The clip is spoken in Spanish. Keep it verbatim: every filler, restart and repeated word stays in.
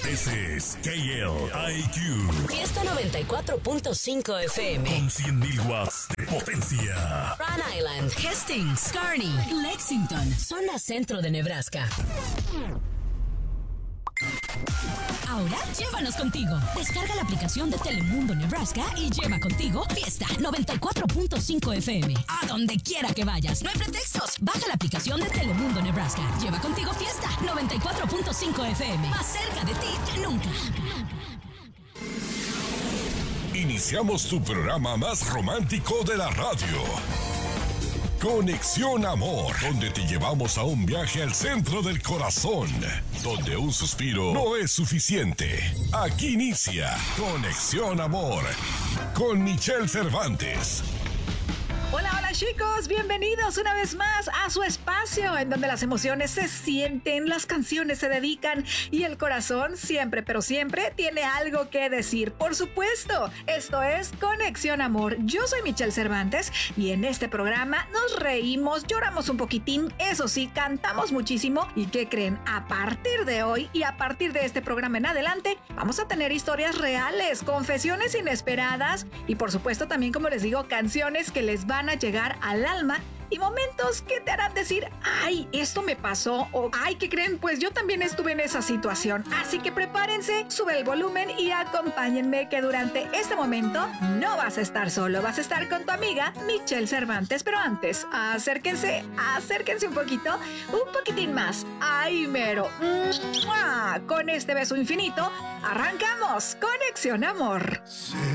Ese es K L I Q. Fiesta noventa y cuatro punto cinco F M. Con cien mil watts de potencia. Rhode Island, Hastings, Kearney, Lexington, zona centro de Nebraska. Ahora, llévanos contigo. Descarga la aplicación de Telemundo Nebraska y lleva contigo Fiesta noventa y cuatro punto cinco F M. A donde quiera que vayas. No hay pretextos. Baja la aplicación de Telemundo Nebraska. Lleva contigo Fiesta noventa y cuatro punto cinco F M. Más cerca de ti que nunca. Iniciamos tu programa más romántico de la radio. Conexión Amor, donde te llevamos a un viaje al centro del corazón, donde un suspiro no es suficiente. Aquí inicia Conexión Amor, con Michelle Cervantes. Hola, hola chicos, bienvenidos una vez más a su espacio en donde las emociones se sienten, las canciones se dedican y el corazón siempre, pero siempre tiene algo que decir. Por supuesto, esto es Conexión Amor. Yo soy Michelle Cervantes y en este programa nos reímos, lloramos un poquitín, eso sí, cantamos muchísimo. ¿Y qué creen? A partir de hoy y a partir de este programa en adelante, vamos a tener historias reales, confesiones inesperadas y por supuesto también, como les digo, canciones que les van a llegar al alma y momentos que te harán decir, ay, esto me pasó, o ay, ¿qué creen? Pues yo también estuve en esa situación. Así que prepárense, sube el volumen y acompáñenme que durante este momento no vas a estar solo, vas a estar con tu amiga Michelle Cervantes. Pero antes, acérquense, acérquense un poquito, un poquitín más. Ay, mero. ¡Mua! Con este beso infinito, arrancamos Conexión Amor. Sí.